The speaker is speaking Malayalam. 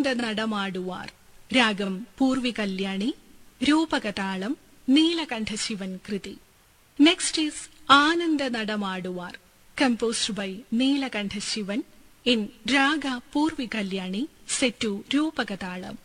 Ananda നടമാടുവാർ. Ragam Purvi Kalyani. രൂപകതാളം നീലകണ്ഠശിവൻ Krithi. Next is Ananda നടമാടുവാർ, composed by Neelakantha Shivan in Raga Purvi Kalyani, set to Rupakatalam.